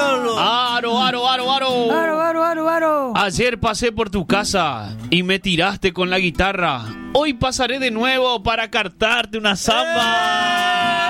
Carlos. Aro. Ayer pasé por tu casa y me tiraste con la guitarra. Hoy pasaré de nuevo para cantarte una samba.